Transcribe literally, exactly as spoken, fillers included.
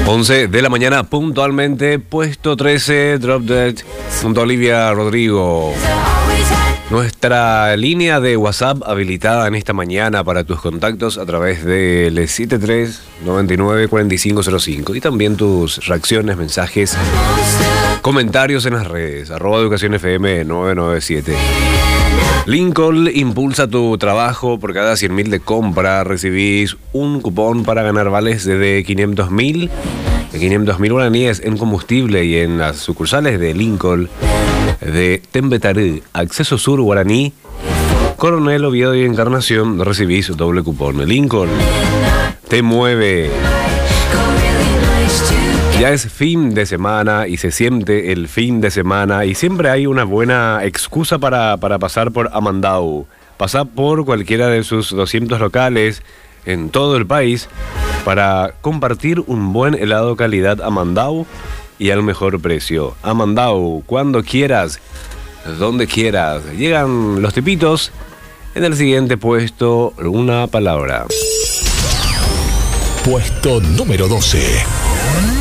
once de la mañana puntualmente, puesto trece, Drop Dead, junto a Olivia Rodrigo. Nuestra línea de WhatsApp habilitada en esta mañana para tus contactos a través del setenta y tres, noventa y nueve, cuarenta y cinco cero cinco y también tus reacciones, mensajes, comentarios en las redes, arroba Educación F M nueve nueve siete. Lincoln impulsa tu trabajo. Por cada cien mil de compra recibís un cupón para ganar vales de quinientos mil guaraníes en combustible y en las sucursales de Lincoln de Tembetaré, Acceso Sur, Guaraní, Coronel Oviedo y Encarnación recibís doble cupón. Lincoln te mueve. Ya es fin de semana y se siente el fin de semana y siempre hay una buena excusa para, para pasar por Amandau. Pasar por cualquiera de sus doscientos locales en todo el país para compartir un buen helado calidad Amandau y al mejor precio. Amandau, cuando quieras, donde quieras. Llegan los tipitos. En el siguiente puesto, una palabra. Puesto número doce.